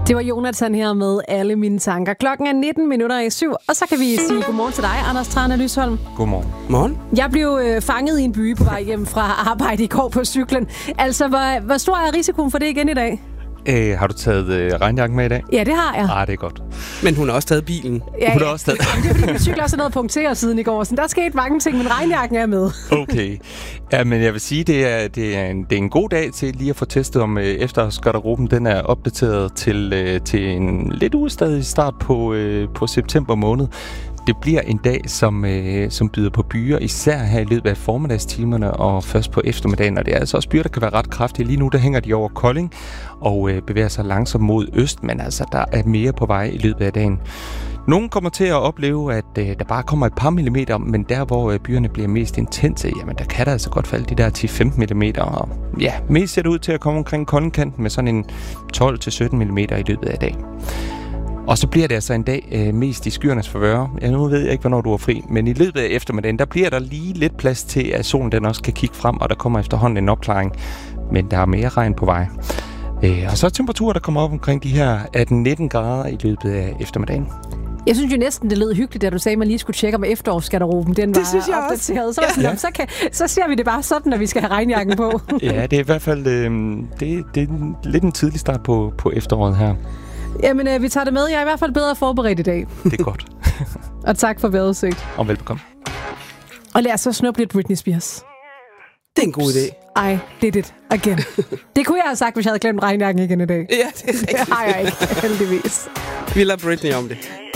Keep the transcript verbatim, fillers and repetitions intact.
Det var Jonathan her med Alle mine tanker. Klokken er nitten minutter i syv, og så kan vi sige godmorgen til dig, Anders Trane Lysholm. Godmorgen. Morgen. Jeg blev øh, fanget i en by på vej hjem fra arbejde i går på cyklen. Altså, hvor, hvor stor er risikoen for det igen i dag? Øh, har du taget øh, regnjakken med i dag? Ja, det har jeg. Ah, det er godt. Men hun har også taget bilen. Ja, Hun har ja. også taget. Det er fordi, min cykel også er noget punkteret siden i går, så der skete mange ting, men regnjakken er med. Okay. Ja, men jeg vil sige, det er, det er, en, det er en god dag til lige at få testet, om øh, efterårsgarderoben den er opdateret til, øh, til en lidt ustadig start på, øh, på september måned. Det bliver en dag, som, øh, som byder på byer, især her i løbet af formiddagstimerne og først på eftermiddagen. Og det er altså også byer, der kan være ret kraftige. Lige nu der hænger de over Kolding og øh, bevæger sig langsomt mod øst, men altså der er mere på vej i løbet af dagen. Nogle kommer til at opleve, at øh, der bare kommer et par millimeter, men der, hvor øh, byerne bliver mest intense, jamen der kan der altså godt falde de der ti til femten millimeter. Og ja, mest ser det ud til at komme omkring Koldingkanten med sådan en tolv til sytten millimeter i løbet af dagen. Og så bliver det altså en dag øh, mest i skyernes favør. Ja, nu ved jeg ikke, hvornår du er fri, men i løbet af eftermiddagen, der bliver der lige lidt plads til, at solen den også kan kigge frem, og der kommer efterhånden en opklaring. Men der er mere regn på vej. Øh, og så er temperaturer, der kommer op omkring de her atten nitten grader i løbet af eftermiddagen. Jeg synes jo næsten, det lød hyggeligt, da du sagde, at man lige skulle tjekke, om efterårsgarderoben den var opdateret. Så, ja. så, kan, så ser vi det bare sådan, at vi skal have regnjakken på. Ja, det er i hvert fald øh, det, det er lidt en tidlig start på, på efteråret her. Jamen, øh, vi tager det med. Jeg er i hvert fald bedre forberedt i dag. Det er godt. Og tak for vejrudsigt. Og velbekomme. Og lad os så snuppe lidt Britney Spears. Det er en god idé. I did it again. Det kunne jeg have sagt, hvis jeg havde glemt regnjakken igen i dag. Ja, det er rigtigt. Det har jeg ikke, heldigvis. Vi lader Britney om det.